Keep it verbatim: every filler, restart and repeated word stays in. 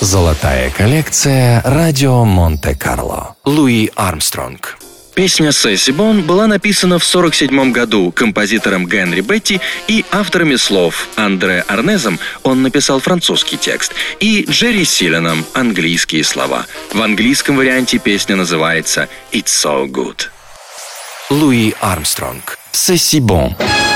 Золотая коллекция «Радио Монте-Карло». Луи Армстронг. Песня «Сесси Бон» была написана в сорок седьмом году композитором Генри Бетти и авторами слов Андре Арнезом, он написал французский текст, и Джерри Силеном английские слова. В английском варианте песня называется «It's so good». Луи Армстронг. «Сесси Бон».